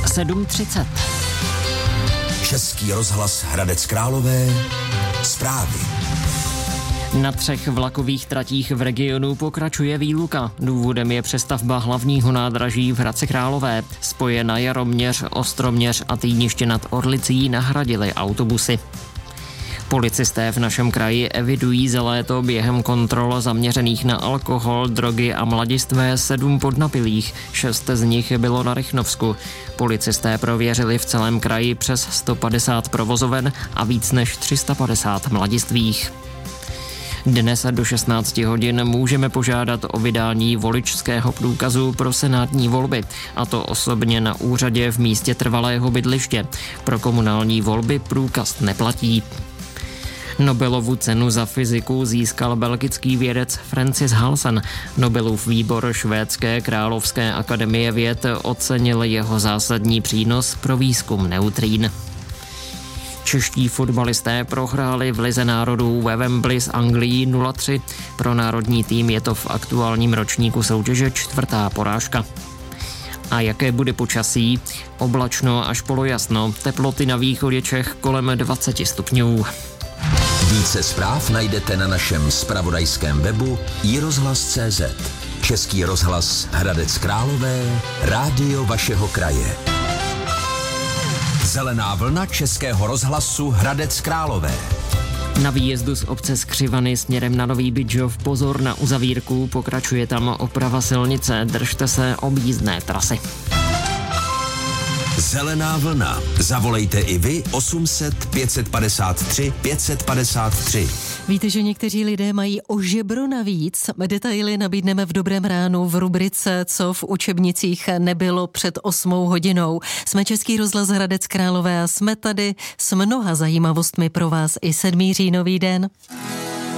7:30. Český rozhlas Hradec Králové. Zprávy. Na 3 vlakových tratích v regionu pokračuje výluka. Důvodem je přestavba hlavního nádraží v Hradci Králové. Spoje na Jaroměř, Ostroměř a Týniště nad Orlicí nahradily autobusy. Policisté v našem kraji evidují za léto během kontrol zaměřených na alkohol, drogy a mladistvé 7 podnapilých. 6 z nich bylo na Rychnovsku. Policisté prověřili v celém kraji přes 150 provozoven a víc než 350 mladistvých. Dnes do 16 hodin můžeme požádat o vydání voličského průkazu pro senátní volby, a to osobně na úřadě v místě trvalého bydliště. Pro komunální volby průkaz neplatí. Nobelovu cenu za fyziku získal belgický vědec Francis Halsen. Nobelův výbor švédské královské akademie věd ocenil jeho zásadní přínos pro výzkum neutrín. Čeští fotbalisté prohráli v Lize národů ve Wembley s Anglií 0-3. Pro národní tým je to v aktuálním ročníku soutěže 4. porážka. A jaké bude počasí? Oblačno až polojasno, teploty na východě Čech kolem 20 stupňů. Více zpráv najdete na našem zpravodajském webu iRozhlas.cz. Český rozhlas Hradec Králové, rádio vašeho kraje. Zelená vlna Českého rozhlasu Hradec Králové. Na výjezdu z obce Skřivany směrem na Nový Bydžov pozor na uzavírku, pokračuje tam oprava silnice, držte se objízdné trasy. Zelená vlna. Zavolejte i vy 800 553 553. Víte, že někteří lidé mají o žebro navíc? Detaily nabídneme v Dobrém ránu v rubrice Co v učebnicích nebylo před 8 hodinou. Jsme Český rozhlas Hradec Králové a jsme tady s mnoha zajímavostmi pro vás i 7. říjnový den.